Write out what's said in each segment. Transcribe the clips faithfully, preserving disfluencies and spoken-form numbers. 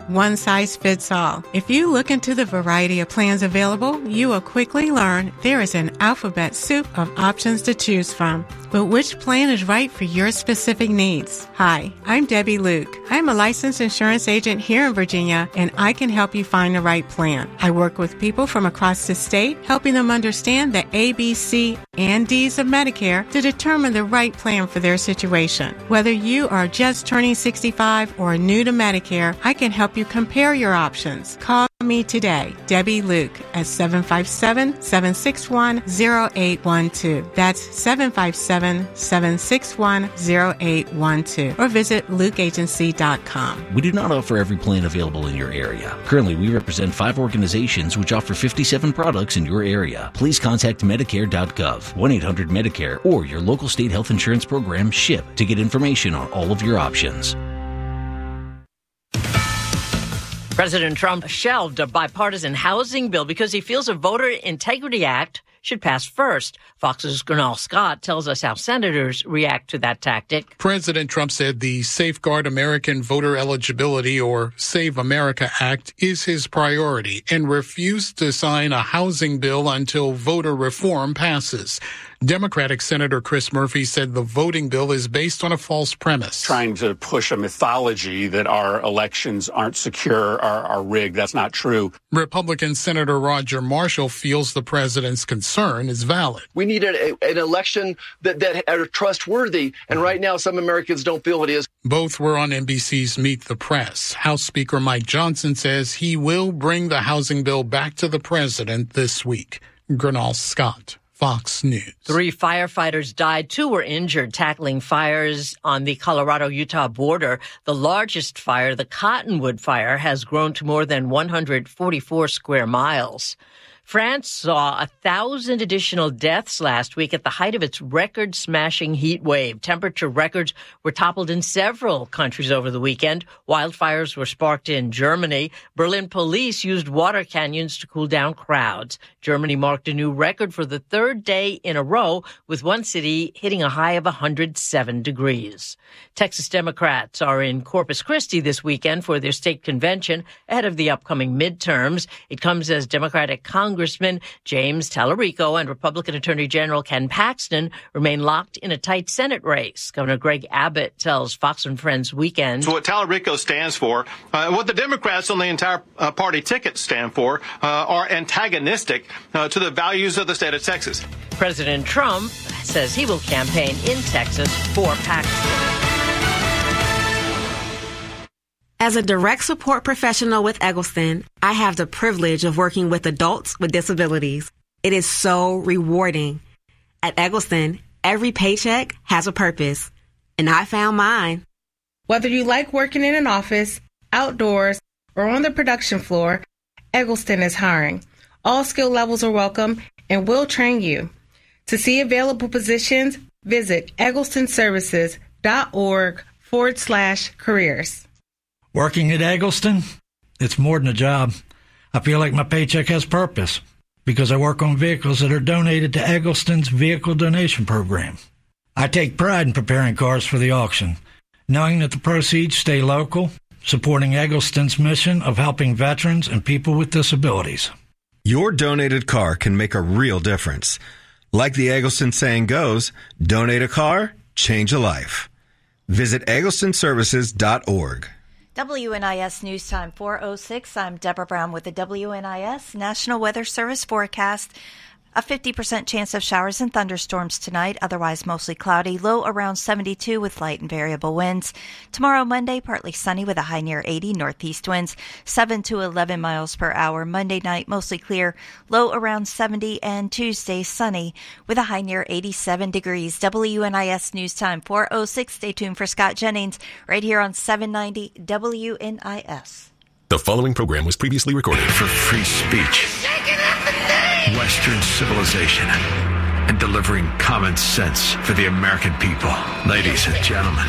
one size fits all. If you look into the variety of plans available, you will quickly learn there is an alphabet soup of options to choose from. But which plan is right for your specific needs? Hi, I'm Debbie Luke. I'm a licensed insurance agent here in Virginia, and I can help you find the right plan. I work with people from across the state, helping them understand the A, B, C, and D's of Medicare to determine the right plan for their situation. Whether you are just turning sixty-five or new to Medicare, I can help you compare your options. Call me today, Debbie Luke, at seven five seven, seven six one, zero eight one two. That's seven five seven, seven six one, zero eight one two. Or visit luke agency dot com. We do not offer every plan available in your area. Currently, we represent five organizations which offer fifty-seven products in your area. Please contact Medicare dot gov, one eight hundred Medicare, or your local state health insurance program, SHIP, to get information on all of your options. President Trump shelved a bipartisan housing bill because he feels a Voter Integrity Act should pass first. Fox's Gernal Scott tells us how senators react to that tactic. President Trump said the Safeguard American Voter Eligibility, or Save America Act, is his priority and refused to sign a housing bill until voter reform passes. Democratic Senator Chris Murphy said the voting bill is based on a false premise. Trying to push a mythology that our elections aren't secure, are, are rigged. That's not true. Republican Senator Roger Marshall feels the president's concern is valid. We need a, an election that, that are trustworthy, and right now some Americans don't feel it is. Both were on N B C's Meet the Press. House Speaker Mike Johnson says he will bring the housing bill back to the president this week. Gernal Scott, Fox News. Three firefighters died. Two were injured tackling fires on the Colorado-Utah border. The largest fire, the Cottonwood Fire, has grown to more than one hundred forty-four square miles. France saw a thousand additional deaths last week at the height of its record-smashing heat wave. Temperature records were toppled in several countries over the weekend. Wildfires were sparked in Germany. Berlin police used water canyons to cool down crowds. Germany marked a new record for the third day in a row, with one city hitting a high of one hundred seven degrees. Texas Democrats are in Corpus Christi this weekend for their state convention ahead of the upcoming midterms. It comes as Democratic Congress Congressman James Tallarico and Republican Attorney General Ken Paxton remain locked in a tight Senate race. Governor Greg Abbott tells Fox and Friends Weekend. So what Tallarico stands for, uh, what the Democrats on the entire uh, party ticket stand for, uh, are antagonistic uh, to the values of the state of Texas. President Trump says he will campaign in Texas for Paxton. As a direct support professional with Eggleston, I have the privilege of working with adults with disabilities. It is so rewarding. At Eggleston, every paycheck has a purpose, and I found mine. Whether you like working in an office, outdoors, or on the production floor, Eggleston is hiring. All skill levels are welcome, and we'll train you. To see available positions, visit egglestonservices.org forward slash careers. Working at Eggleston, it's more than a job. I feel like my paycheck has purpose because I work on vehicles that are donated to Eggleston's vehicle donation program. I take pride in preparing cars for the auction, knowing that the proceeds stay local, supporting Eggleston's mission of helping veterans and people with disabilities. Your donated car can make a real difference. Like the Eggleston saying goes, donate a car, change a life. Visit eggleston services dot org. W N I S News Time four oh six. I'm Deborah Brown with the W N I S National Weather Service forecast. A fifty percent chance of showers and thunderstorms tonight, otherwise mostly cloudy, low around seventy-two with light and variable winds. Tomorrow, Monday, partly sunny with a high near eighty, northeast winds seven to eleven miles per hour. Monday night, mostly clear, low around seventy, and Tuesday, sunny with a high near eighty-seven degrees. W N I S News Time four oh six. Stay tuned for Scott Jennings right here on seven ninety W N I S. The following program was previously recorded for free speech, Western civilization, and delivering common sense for the American people. Ladies and gentlemen,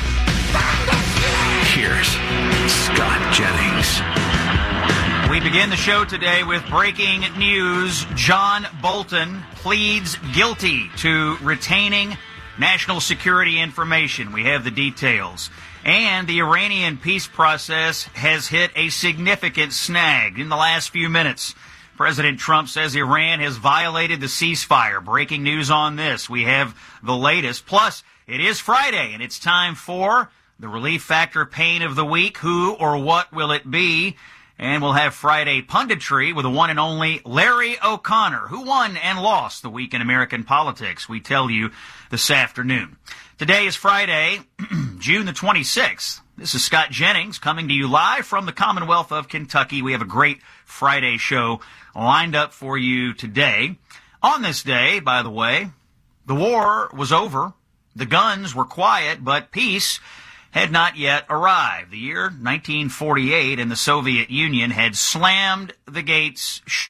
here's Scott Jennings. We begin the show today with breaking news. John Bolton pleads guilty to retaining national security information. We have the details. And the Iranian peace process has hit a significant snag in the last few minutes. President Trump says Iran has violated the ceasefire. Breaking news on this. We have the latest. Plus, it is Friday, and it's time for the Relief Factor Pain of the Week. Who or what will it be? And we'll have Friday punditry with the one and only Larry O'Connor, who won and lost the week in American politics. We tell you this afternoon. Today is Friday, June the twenty-sixth. This is Scott Jennings coming to you live from the Commonwealth of Kentucky. We have a great Friday show lined up for you today. On this day, by the way, the war was over. The guns were quiet, but peace had not yet arrived. The year nineteen forty-eight, and the Soviet Union had slammed the gates shut,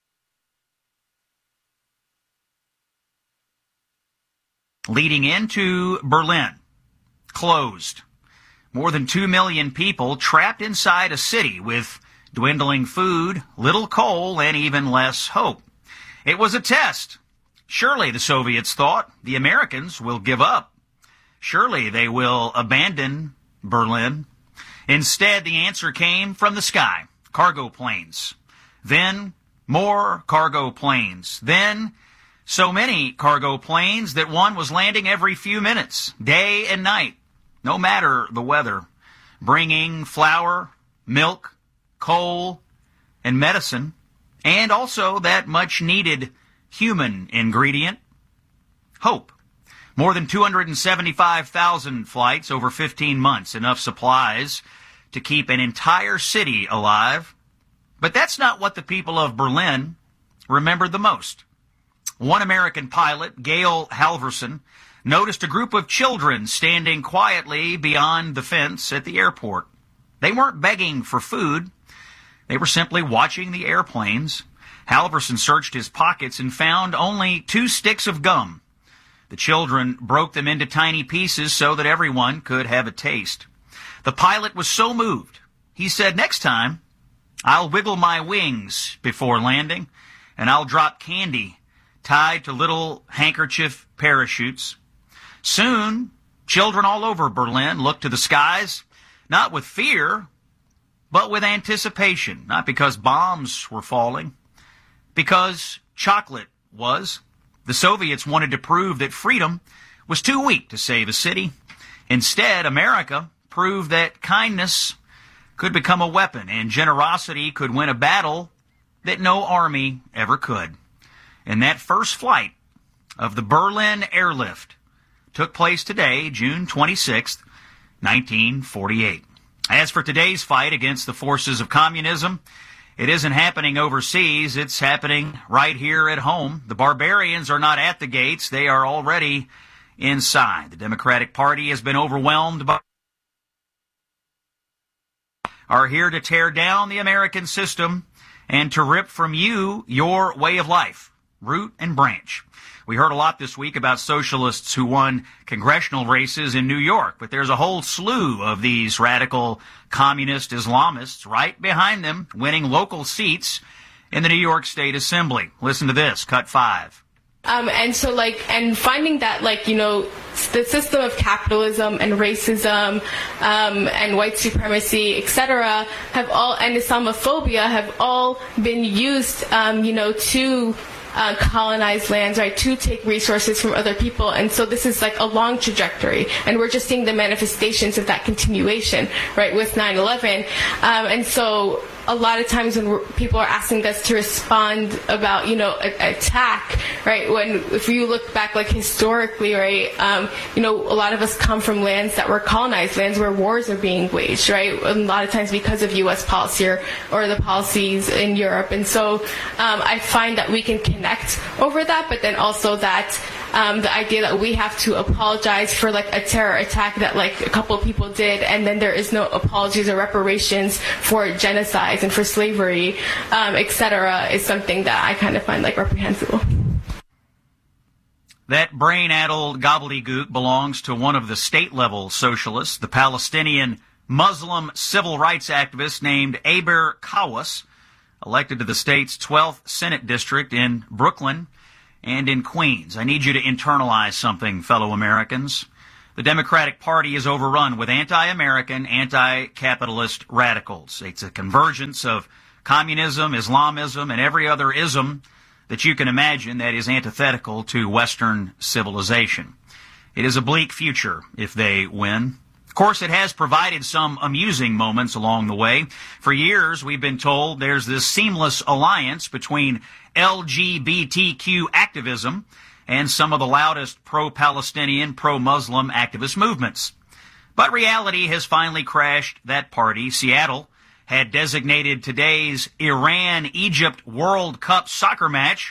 leading into Berlin, closed. More than two million people trapped inside a city with dwindling food, little coal, and even less hope. It was a test. Surely, the Soviets thought, the Americans will give up. Surely they will abandon Berlin. Instead, the answer came from the sky. Cargo planes. Then, more cargo planes. Then, so many cargo planes that one was landing every few minutes, day and night, no matter the weather, bringing flour, milk, coal, and medicine, and also that much-needed human ingredient, hope. More than two hundred seventy-five thousand flights over fifteen months, enough supplies to keep an entire city alive. But that's not what the people of Berlin remembered the most. One American pilot, Gail Halverson, noticed a group of children standing quietly beyond the fence at the airport. They weren't begging for food. They were simply watching the airplanes. Halverson searched his pockets and found only two sticks of gum. The children broke them into tiny pieces so that everyone could have a taste. The pilot was so moved, he said, "Next time, I'll wiggle my wings before landing, and I'll drop candy tied to little handkerchief parachutes." Soon, children all over Berlin looked to the skies, not with fear, but with anticipation, not because bombs were falling, because chocolate was. The Soviets wanted to prove that freedom was too weak to save a city. Instead, America proved that kindness could become a weapon and generosity could win a battle that no army ever could. And that first flight of the Berlin Airlift took place today, June twenty-sixth, nineteen forty-eight. As for today's fight against the forces of communism, it isn't happening overseas. It's happening right here at home. The barbarians are not at the gates. They are already inside. The Democratic Party has been overwhelmed by are here to tear down the American system and to rip from you your way of life, root and branch. We heard a lot this week about socialists who won congressional races in New York, but there's a whole slew of these radical communist Islamists right behind them winning local seats in the New York State Assembly. Listen to this, cut five. Um, and so, like, and finding that, like, you know, the system of capitalism and racism um, and white supremacy, et cetera, have all, and Islamophobia have all been used, um, you know, to Uh, colonize lands, right, to take resources from other people. And so this is like a long trajectory, and we're just seeing the manifestations of that continuation, right, with nine eleven. Um, and so a lot of times when we're, people are asking us to respond about, you know, a, attack, right, when if you look back, like, historically, right, um, you know, a lot of us come from lands that were colonized, lands where wars are being waged, right, a lot of times because of U S policy or, or the policies in Europe. And so um, I find that we can connect over that, but then also that Um, the idea that we have to apologize for, like, a terror attack that, like, a couple of people did, and then there is no apologies or reparations for genocides and for slavery, um, et cetera, is something that I kind of find, like, reprehensible. That brain-addled gobbledygook belongs to one of the state-level socialists, the Palestinian Muslim civil rights activist named Aber Kawas, elected to the state's twelfth Senate district in Brooklyn and in Queens. I need you to internalize something, fellow Americans. The Democratic Party is overrun with anti-American, anti-capitalist radicals. It's a convergence of communism, Islamism, and every other ism that you can imagine that is antithetical to Western civilization. It is a bleak future if they win. Of course, it has provided some amusing moments along the way. For years, we've been told there's this seamless alliance between L G B T Q activism and some of the loudest pro-Palestinian, pro-Muslim activist movements. But reality has finally crashed that party. Seattle had designated today's Iran-Egypt World Cup soccer match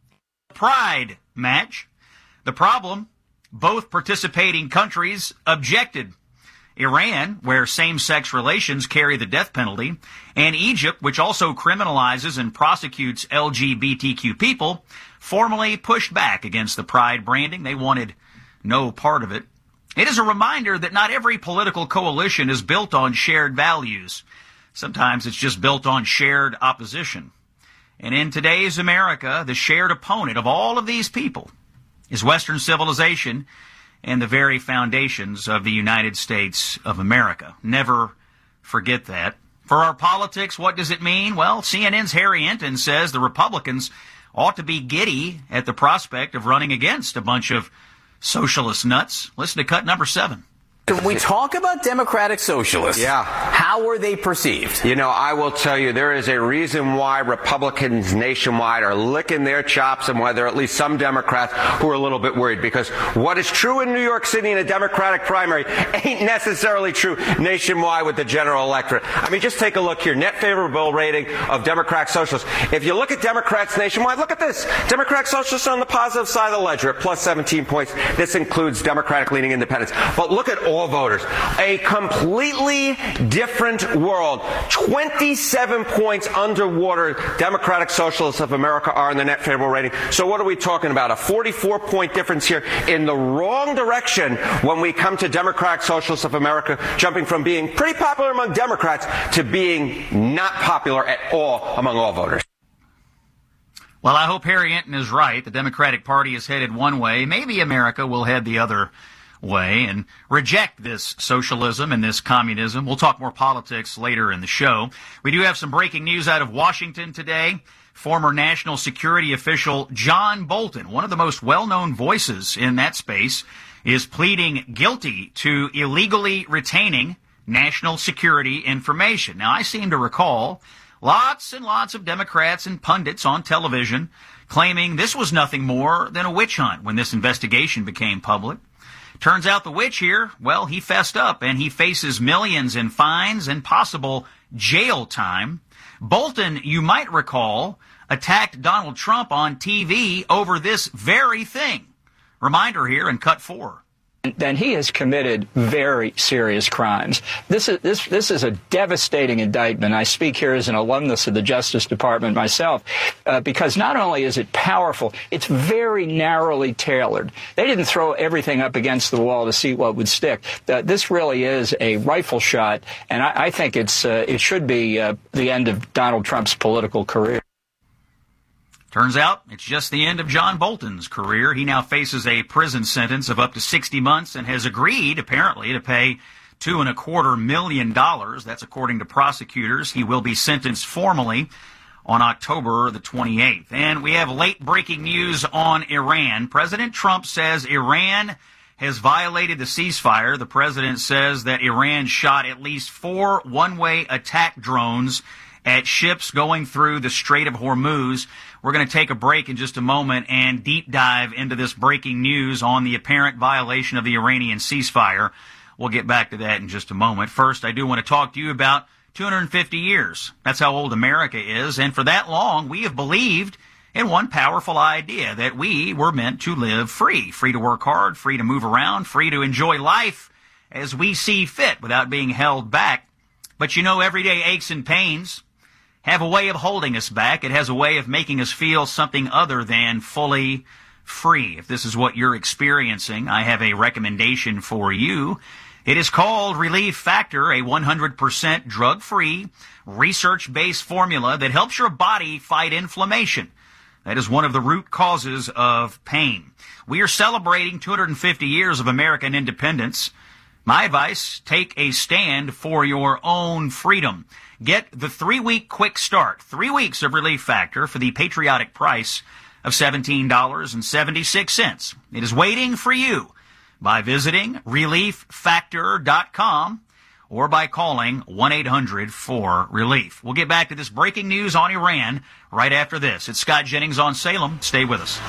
Pride match. The problem, both participating countries objected. Iran, where same-sex relations carry the death penalty, and Egypt, which also criminalizes and prosecutes L G B T Q people, formally pushed back against the pride branding. They wanted no part of it. It is a reminder that not every political coalition is built on shared values. Sometimes it's just built on shared opposition. And in today's America, the shared opponent of all of these people is Western civilization and the very foundations of the United States of America. Never forget that. For our politics, what does it mean? Well, C N N's Harry Enton says the Republicans ought to be giddy at the prospect of running against a bunch of socialist nuts. Listen to cut number seven. Can we talk about democratic socialists? Yeah. How are they perceived? You know, I will tell you, there is a reason why Republicans nationwide are licking their chops, and why there are at least some Democrats who are a little bit worried, because what is true in New York City in a Democratic primary ain't necessarily true nationwide with the general electorate. I mean, just take a look here. Net favorable rating of Democratic socialists. If you look at Democrats nationwide, look at this. Democratic socialists are on the positive side of the ledger at plus seventeen points. This includes Democratic-leaning independents. But look at all voters. A completely different world. twenty-seven points underwater Democratic Socialists of America are in the net favorable rating. So what are we talking about? A forty-four point difference here in the wrong direction when we come to Democratic Socialists of America, jumping from being pretty popular among Democrats to being not popular at all among all voters. Well, I hope Harry Enton is right. The Democratic Party is headed one way. Maybe America will head the other way and reject this socialism and this communism. We'll talk more politics later in the show. We do have some breaking news out of Washington today. Former national security official John Bolton, one of the most well-known voices in that space, is pleading guilty to illegally retaining national security information. Now, I seem to recall lots and lots of Democrats and pundits on television claiming this was nothing more than a witch hunt when this investigation became public. Turns out the witch here, well, he fessed up, and he faces millions in fines and possible jail time. Bolton, you might recall, attacked Donald Trump on T V over this very thing. Reminder here in cut four. Then he has committed very serious crimes. This is this this is a devastating indictment. I speak here as an alumnus of the Justice Department myself, uh, because not only is it powerful, it's very narrowly tailored. They didn't throw everything up against the wall to see what would stick. Uh, this really is a rifle shot, and I, I think it's uh, it should be uh, the end of Donald Trump's political career. Turns out it's just the end of John Bolton's career. He now faces a prison sentence of up to sixty months and has agreed, apparently, to pay two and a quarter million dollars. That's according to prosecutors. He will be sentenced formally on October the twenty-eighth. And we have late breaking news on Iran. President Trump says Iran has violated the ceasefire. The president says that Iran shot at least four one-way attack drones at ships going through the Strait of Hormuz. We're going to take a break in just a moment and deep dive into this breaking news on the apparent violation of the Iranian ceasefire. We'll get back to that in just a moment. First, I do want to talk to you about two hundred fifty years. That's how old America is. And for that long, we have believed in one powerful idea, that we were meant to live free, free to work hard, free to move around, free to enjoy life as we see fit without being held back. But you know, everyday aches and pains have a way of holding us back. It has a way of making us feel something other than fully free. If this is what you're experiencing, I have a recommendation for you. It is called Relief Factor, a one hundred percent drug-free, research-based formula that helps your body fight inflammation. That is one of the root causes of pain. We are celebrating two hundred fifty years of American independence. My advice, take a stand for your own freedom. Get the three-week quick start, three weeks of Relief Factor for the patriotic price of seventeen dollars and seventy-six cents. It is waiting for you by visiting relief factor dot com or by calling one eight hundred four relief. We'll get back to this breaking news on Iran right after this. It's Scott Jennings on Salem. Stay with us.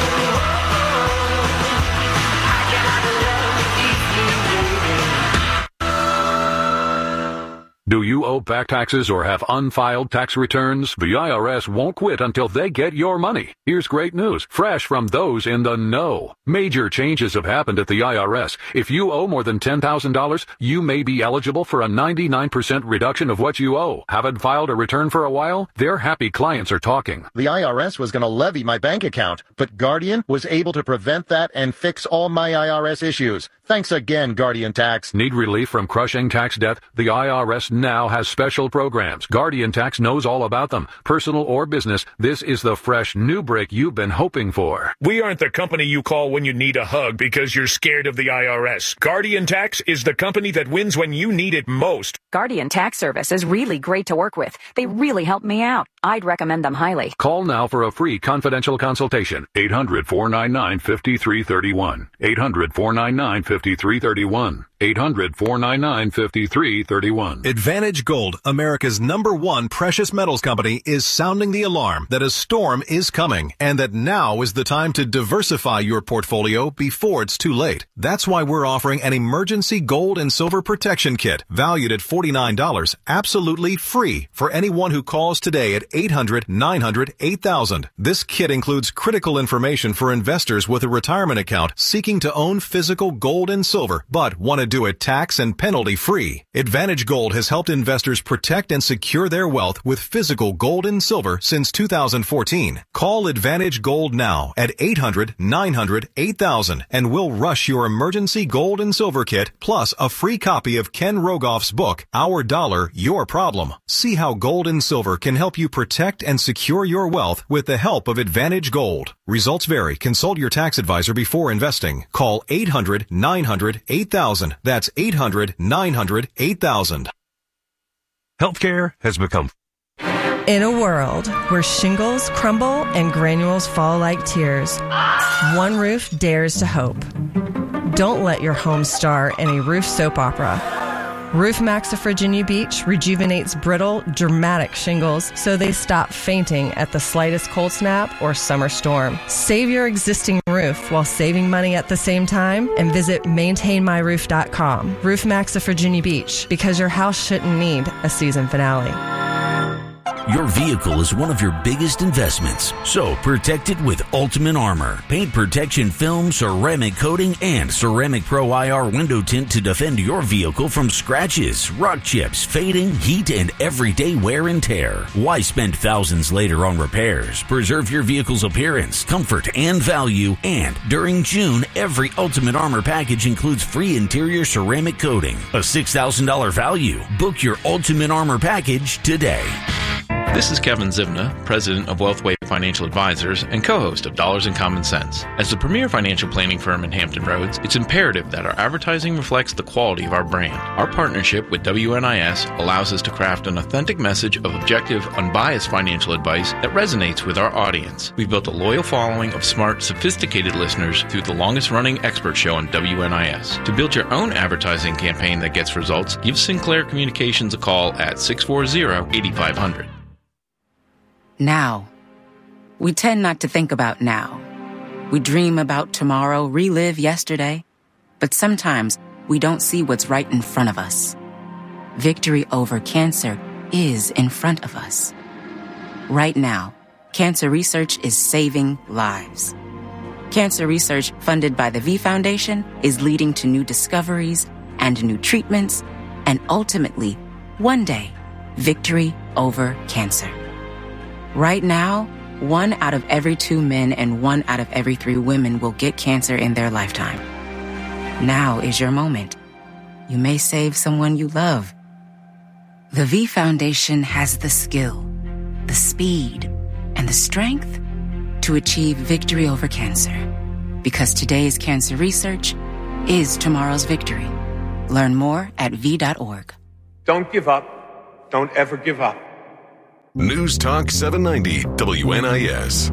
Do you owe back taxes or have unfiled tax returns? The I R S won't quit until they get your money. Here's great news, fresh from those in the know. Major changes have happened at the I R S. If you owe more than ten thousand dollars, you may be eligible for a ninety-nine percent reduction of what you owe. Haven't filed a return for a while? Their happy clients are talking. The I R S was going to levy my bank account, but Guardian was able to prevent that and fix all my I R S issues. Thanks again, Guardian Tax. Need relief from crushing tax debt? The I R S now has special programs. Guardian Tax knows all about them. Personal or business, this is the fresh new break you've been hoping for. We aren't the company you call when you need a hug because you're scared of the I R S. Guardian Tax is the company that wins when you need it most. Guardian Tax Service is really great to work with. They really helped me out. I'd recommend them highly. Call now for a free confidential consultation. eight hundred, four nine nine, five three three one. eight hundred, four nine nine, five three three one. eight hundred, four nine nine, five three three one. Advantage Gold, America's number one precious metals company, is sounding the alarm that a storm is coming and that now is the time to diversify your portfolio before it's too late. That's why we're offering an emergency gold and silver protection kit valued at forty-nine dollars, absolutely free for anyone who calls today at eight hundred, nine hundred, eight thousand. This kit includes critical information for investors with a retirement account seeking to own physical gold and silver, but want to do it tax and penalty free. Advantage Gold has helped investors protect and secure their wealth with physical gold and silver since two thousand fourteen. Call Advantage Gold now at eight hundred, nine hundred, eight thousand and we'll rush your emergency gold and silver kit plus a free copy of Ken Rogoff's book, Our Dollar, Your Problem. See how gold and silver can help you protect and secure your wealth with the help of Advantage Gold. Results vary. Consult your tax advisor before investing. Call eight hundred, nine hundred, eight thousand. That's eight hundred, nine hundred, eight thousand. Healthcare has become... In a world where shingles crumble and granules fall like tears, One Roof dares to hope. Don't let your home star in a roof soap opera. Roof Max of Virginia Beach rejuvenates brittle, dramatic shingles so they stop fainting at the slightest cold snap or summer storm. Save your existing roof while saving money at the same time and visit maintain my roof dot com. Roof Max of Virginia Beach, because your house shouldn't need a season finale. Your vehicle is one of your biggest investments, so protect it with Ultimate Armor. Paint protection film, ceramic coating, and Ceramic Pro I R window tint to defend your vehicle from scratches, rock chips, fading, heat, and everyday wear and tear. Why spend thousands later on repairs? Preserve your vehicle's appearance, comfort, and value. And during June, every Ultimate Armor package includes free interior ceramic coating, a six thousand dollars value. Book your Ultimate Armor package today. This is Kevin Zivna, president of Wealthway Financial Advisors and co-host of Dollars and Common Sense. As the premier financial planning firm in Hampton Roads, it's imperative that our advertising reflects the quality of our brand. Our partnership with W N I S allows us to craft an authentic message of objective, unbiased financial advice that resonates with our audience. We've built a loyal following of smart, sophisticated listeners through the longest-running expert show on W N I S. To build your own advertising campaign that gets results, give Sinclair Communications a call at six four zero, eight five zero zero. Now. We tend not to think about now. We dream about tomorrow, relive yesterday, but sometimes we don't see what's right in front of us. Victory over cancer is in front of us. Right now, cancer research is saving lives. Cancer research funded by the V Foundation is leading to new discoveries and new treatments, and ultimately, one day, victory over cancer. Right now, one out of every two men and one out of every three women will get cancer in their lifetime. Now is your moment. You may save someone you love. The V Foundation has the skill, the speed, and the strength to achieve victory over cancer. Because today's cancer research is tomorrow's victory. Learn more at v dot org. Don't give up. Don't ever give up. News Talk seven ninety W N I S.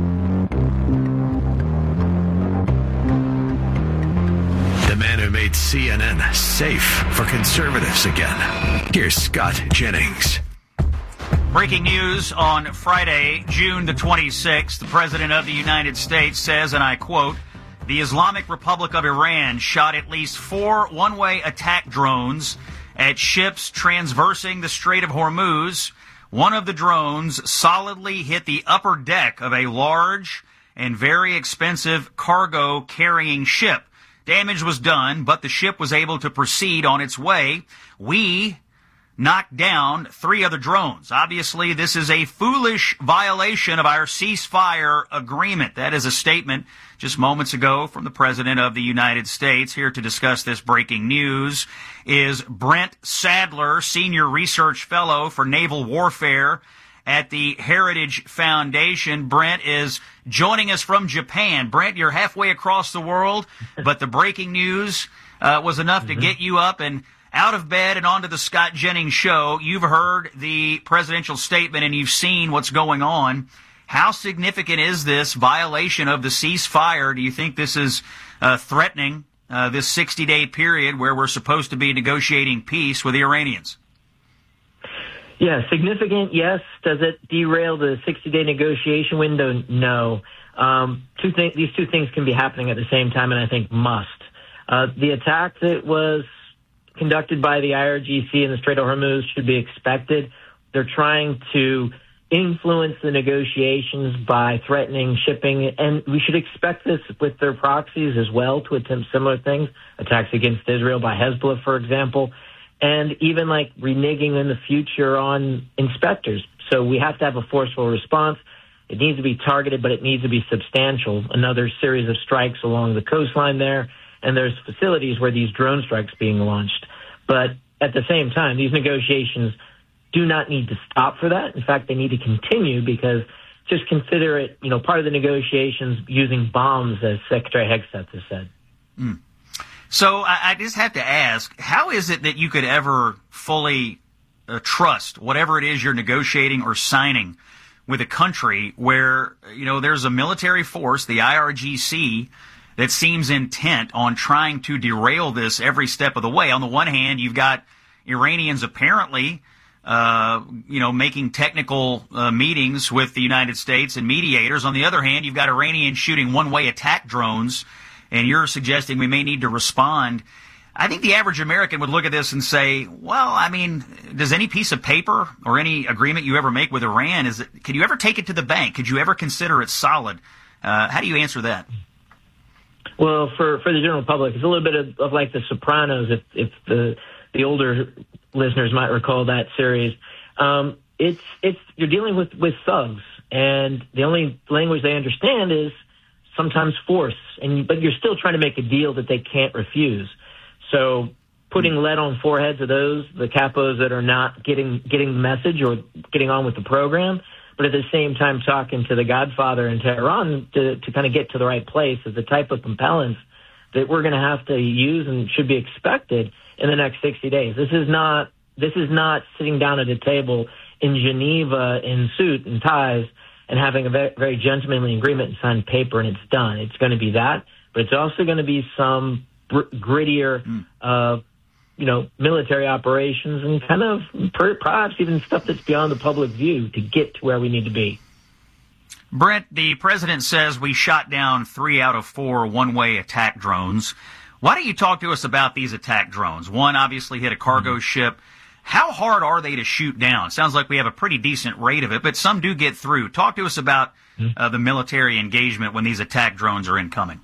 The man who made C N N safe for conservatives again. Here's Scott Jennings. Breaking news on Friday, June the twenty-sixth. The President of the United States says, and I quote, "The Islamic Republic of Iran shot at least four one-way attack drones at ships transversing the Strait of Hormuz. One of the drones solidly hit the upper deck of a large and very expensive cargo carrying ship. Damage was done, but the ship was able to proceed on its way. We knocked down three other drones. Obviously, this is a foolish violation of our ceasefire agreement." That is a statement just moments ago from the President of the United States. Here to discuss this breaking news is Brent Sadler, Senior Research Fellow for Naval Warfare at the Heritage Foundation. Brent is joining us from Japan. Brent, you're halfway across the world, but the breaking news uh, was enough mm-hmm. to get you up and out of bed and onto the Scott Jennings Show. You've heard the presidential statement and you've seen what's going on. How significant is this violation of the ceasefire? Do you think this is uh, threatening uh, this sixty-day period where we're supposed to be negotiating peace with the Iranians? Yeah, significant, yes. Does it derail the sixty-day negotiation window? No. Um, two th- these two things can be happening at the same time, and I think must. Uh, the attack that was conducted by the I R G C in the Strait of Hormuz should be expected. They're trying to influence the negotiations by threatening shipping, and we should expect this with their proxies as well to attempt similar things, attacks against Israel by Hezbollah, for example, and even like reneging in the future on inspectors. So we have to have a forceful response. It needs to be targeted, but it needs to be substantial. Another series of strikes along the coastline there, and there's facilities where these drone strikes being launched. But at the same time, these negotiations do not need to stop for that. In fact, they need to continue because just consider it, you know, part of the negotiations using bombs, as Secretary Hegseth has said. Mm. So I, I just have to ask, how is it that you could ever fully uh, trust whatever it is you're negotiating or signing with a country where, you know, there's a military force, the I R G C, that seems intent on trying to derail this every step of the way? On the one hand, you've got Iranians apparently, uh, you know, making technical uh, meetings with the United States and mediators. On the other hand, you've got Iranians shooting one-way attack drones, and you're suggesting we may need to respond. I think the average American would look at this and say, well, I mean, does any piece of paper or any agreement you ever make with Iran, is it, could you ever take it to the bank? Could you ever consider it solid? Uh, how do you answer that? Well, for, for the general public, it's a little bit of, of like The Sopranos, if, if the the older listeners might recall that series. Um, it's it's you're dealing with, with thugs, and the only language they understand is sometimes force, and but you're still trying to make a deal that they can't refuse. So putting lead on foreheads of those, the capos that are not getting getting the message or getting on with the program, but at the same time talking to the Godfather in Tehran to, to kind of get to the right place is the type of compellence that we're going to have to use and should be expected in the next sixty days. This is not this is not sitting down at a table in Geneva in suit and ties and having a very, very gentlemanly agreement and signed paper and it's done. It's going to be that, but it's also going to be some br- grittier, mm. uh, you know, military operations and kind of per- perhaps even stuff that's beyond the public view to get to where we need to be. Brent, the president says we shot down three out of four one-way attack drones. Why don't you talk to us about these attack drones? One obviously hit a cargo mm-hmm. ship. How hard are they to shoot down? Sounds like we have a pretty decent rate of it, but some do get through. Talk to us about mm-hmm. uh, the military engagement when these attack drones are incoming.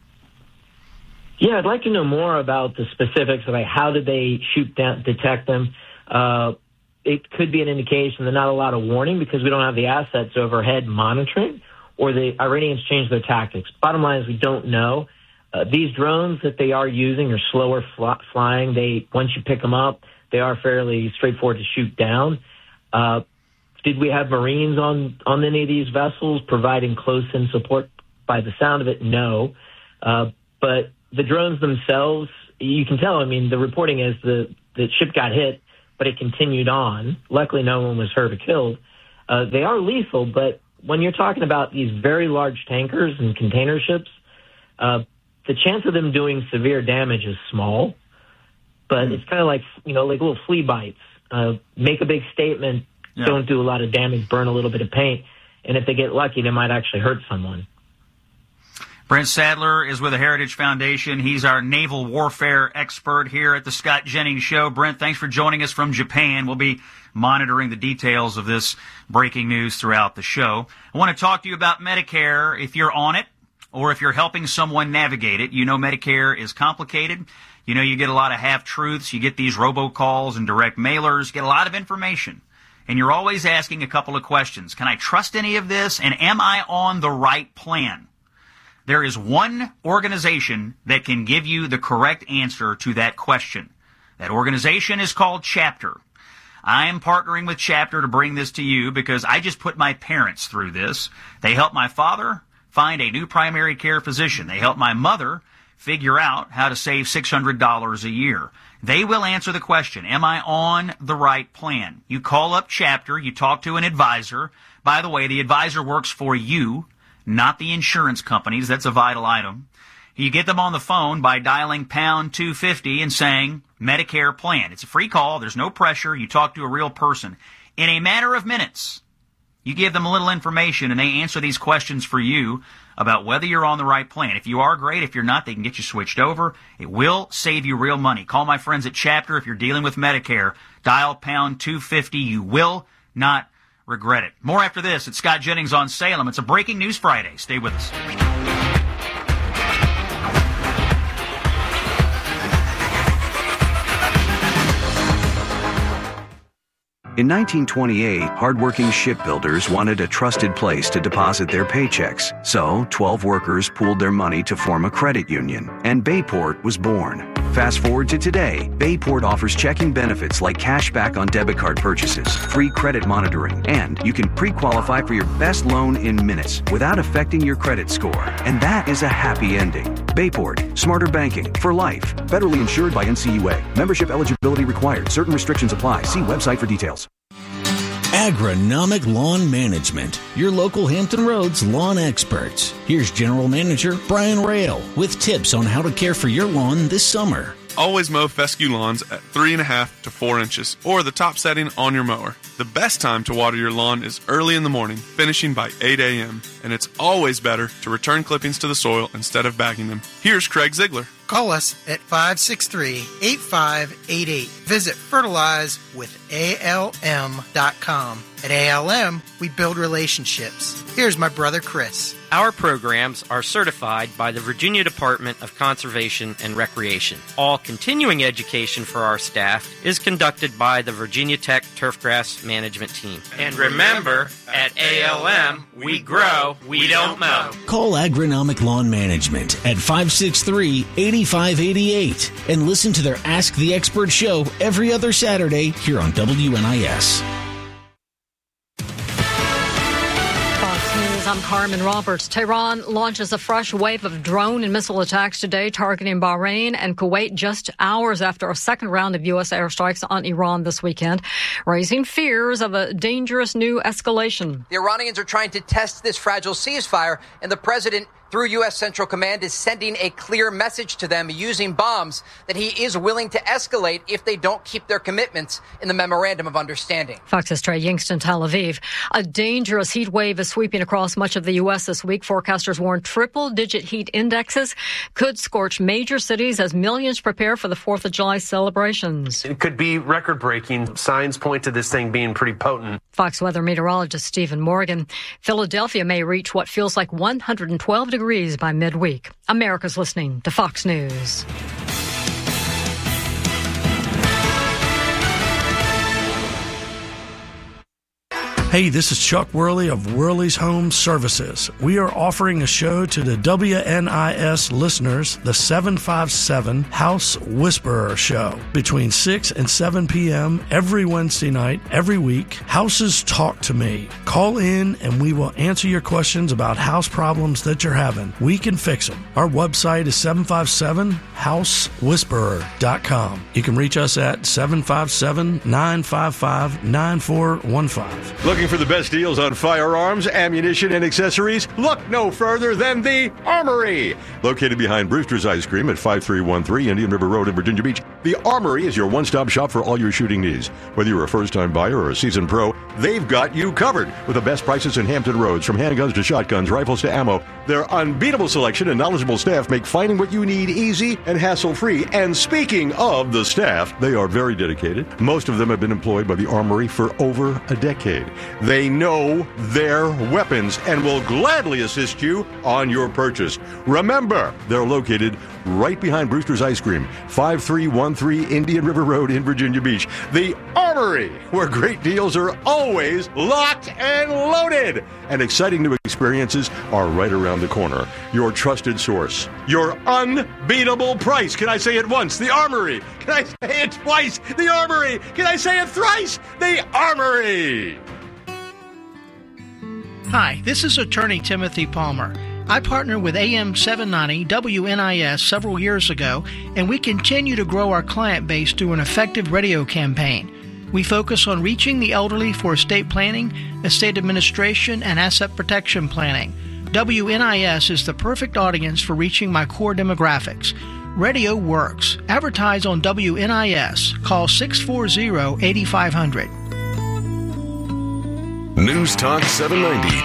Yeah, I'd like to know more about the specifics of like how did they shoot down, detect them. Uh, it could be an indication that not a lot of warning because we don't have the assets overhead monitoring, or the Iranians changed their tactics. Bottom line is we don't know. Uh, these drones that they are using are slower fl- flying. They once you pick them up, they are fairly straightforward to shoot down. Uh, did we have Marines on, on any of these vessels providing close-in support? By the sound of it, no. Uh, but the drones themselves, you can tell, I mean, the reporting is the, the ship got hit, but it continued on. Luckily, no one was hurt or killed. Uh, they are lethal, but when you're talking about these very large tankers and container ships, uh, the chance of them doing severe damage is small. But mm. it's kind of like, you know, like little flea bites. Uh, make a big statement, yeah. don't do a lot of damage, burn a little bit of paint, and if they get lucky, they might actually hurt someone. Brent Sadler is with the Heritage Foundation. He's our naval warfare expert here at the Scott Jennings Show. Brent, thanks for joining us from Japan. We'll be monitoring the details of this breaking news throughout the show. I want to talk to you about Medicare. If you're on it or if you're helping someone navigate it, you know Medicare is complicated. You know you get a lot of half-truths. You get these robocalls and direct mailers, get a lot of information. And you're always asking a couple of questions. Can I trust any of this? And am I on the right plan? There is one organization that can give you the correct answer to that question. That organization is called Chapter. I am partnering with Chapter to bring this to you because I just put my parents through this. They helped my father find a new primary care physician. They helped my mother figure out how to save six hundred dollars a year. They will answer the question, am I on the right plan? You call up Chapter, you talk to an advisor. By the way, the advisor works for you, not the insurance companies. That's a vital item. You get them on the phone by dialing pound two fifty and saying Medicare plan. It's a free call. There's no pressure. You talk to a real person. In a matter of minutes, you give them a little information and they answer these questions for you about whether you're on the right plan. If you are, great. If you're not, they can get you switched over. It will save you real money. Call my friends at Chapter if you're dealing with Medicare. Dial pound two fifty. You will not regret it. More after this. It's Scott Jennings on Salem. It's a Breaking News Friday. Stay with us. In nineteen twenty-eight, hardworking shipbuilders wanted a trusted place to deposit their paychecks. So, twelve workers pooled their money to form a credit union, and Bayport was born. Fast forward to today, Bayport offers checking benefits like cash back on debit card purchases, free credit monitoring, and you can pre-qualify for your best loan in minutes without affecting your credit score. And that is a happy ending. Bayport, smarter banking for life. Federally insured by N C U A. Membership eligibility required. Certain restrictions apply. See website for details. Agronomic Lawn Management, your local Hampton Roads lawn experts. Here's General Manager Brian Rail with tips on how to care for your lawn this summer. Always mow fescue lawns at three and a half to four inches or the top setting on your mower. The best time to water your lawn is early in the morning, finishing by eight a.m. And it's always better to return clippings to the soil instead of bagging them. Here's Craig Ziegler. Call us at five six three, eight five eight eight. Visit fertilize with A L M dot com. At A L M, we build relationships. Here's my brother Chris. Our programs are certified by the Virginia Department of Conservation and Recreation. All continuing education for our staff is conducted by the Virginia Tech Turfgrass Management Team. And remember, at A L M, we grow, we don't mow. Call Agronomic Lawn Management at five six three, eight five eight eight and listen to their Ask the Expert show every other Saturday here on W N I S. I'm Carmen Roberts. Tehran launches a fresh wave of drone and missile attacks today, targeting Bahrain and Kuwait just hours after a second round of U S airstrikes on Iran this weekend, raising fears of a dangerous new escalation. The Iranians are trying to test this fragile ceasefire, and the president, through U S Central Command, is sending a clear message to them using bombs that he is willing to escalate if they don't keep their commitments in the Memorandum of Understanding. Fox's Trey Yingst, Tel Aviv. A dangerous heat wave is sweeping across much of the U S this week. Forecasters warn triple-digit heat indexes could scorch major cities as millions prepare for the fourth of July celebrations. It could be record-breaking. Signs point to this thing being pretty potent. Fox weather meteorologist Stephen Morgan. Philadelphia may reach what feels like one hundred twelve degrees degrees by midweek. America's listening to Fox News. Hey, this is Chuck Worley of Worley's Home Services. We are offering a show to the W N I S listeners, the seven five seven House Whisperer Show, between six and seven p.m. every Wednesday night, every week. Houses Talk to Me. Call in and we will answer your questions about house problems that you're having. We can fix them. Our website is seven five seven house whisperer dot com. You can reach us at seven five seven, nine five five, nine four one five. Looking for the best deals on firearms, ammunition, and accessories? Look no further than the Armory. Located behind Brewster's Ice Cream at five three one three Indian River Road in Virginia Beach, the Armory is your one-stop shop for all your shooting needs. Whether you're a first-time buyer or a seasoned pro, they've got you covered with the best prices in Hampton Roads, from handguns to shotguns, rifles to ammo. Their unbeatable selection and knowledgeable staff make finding what you need easy and hassle-free. And speaking of the staff, they are very dedicated. Most of them have been employed by the Armory for over a decade. They know their weapons and will gladly assist you on your purchase. Remember, they're located right behind Brewster's Ice Cream, five three one three Indian River Road in Virginia Beach. The Armory, where great deals are always locked and loaded. And exciting new experiences are right around the corner. Your trusted source. Your unbeatable price. Can I say it once? The Armory. Can I say it twice? The Armory. Can I say it thrice? The Armory. Hi, this is attorney Timothy Palmer. I partnered with A M seven ninety W N I S several years ago, and we continue to grow our client base through an effective radio campaign. We focus on reaching the elderly for estate planning, estate administration, and asset protection planning. W N I S is the perfect audience for reaching my core demographics. Radio works. Advertise on W N I S. Call six four zero, eight five zero zero. News Talk seven ninety